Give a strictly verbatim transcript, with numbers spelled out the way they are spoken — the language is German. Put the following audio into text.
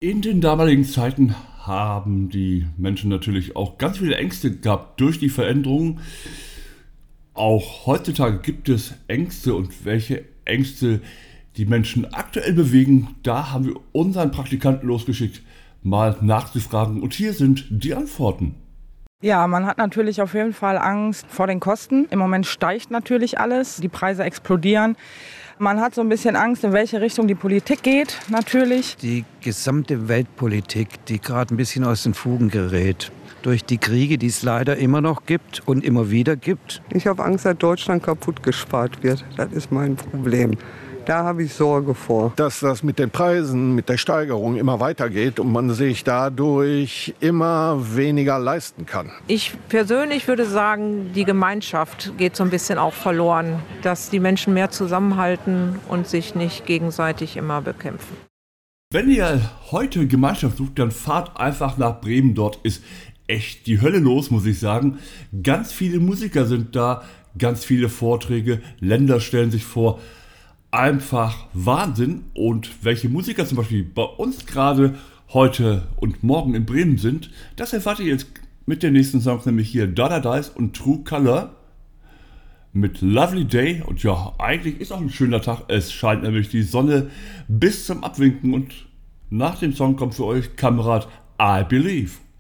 In den damaligen Zeiten haben die Menschen natürlich auch ganz viele Ängste gehabt durch die Veränderungen. Auch heutzutage gibt es Ängste, und welche Ängste die Menschen aktuell bewegen, da haben wir unseren Praktikanten losgeschickt, mal nachzufragen. Und hier sind die Antworten. Ja, man hat natürlich auf jeden Fall Angst vor den Kosten. Im Moment steigt natürlich alles, die Preise explodieren. Man hat so ein bisschen Angst, in welche Richtung die Politik geht, natürlich. Die gesamte Weltpolitik, die gerade ein bisschen aus den Fugen gerät. Durch die Kriege, die es leider immer noch gibt und immer wieder gibt. Ich habe Angst, dass Deutschland kaputt gespart wird. Das ist mein Problem. Da habe ich Sorge vor. Dass das mit den Preisen, mit der Steigerung immer weitergeht und man sich dadurch immer weniger leisten kann. Ich persönlich würde sagen, die Gemeinschaft geht so ein bisschen auch verloren. Dass die Menschen mehr zusammenhalten und sich nicht gegenseitig immer bekämpfen. Wenn ihr heute Gemeinschaft sucht, dann fahrt einfach nach Bremen. Dort ist echt die Hölle los, muss ich sagen. Ganz viele Musiker sind da, ganz viele Vorträge, Länder stellen sich vor. Einfach Wahnsinn. Und welche Musiker zum Beispiel bei uns gerade heute und morgen in Bremen sind, das erfahrt ihr jetzt mit den nächsten Songs, nämlich hier Dada Dice und True Color mit Lovely Day. Und ja, eigentlich ist auch ein schöner Tag. Es scheint nämlich die Sonne bis zum Abwinken. Und nach dem Song kommt für euch Kamerad I Believe.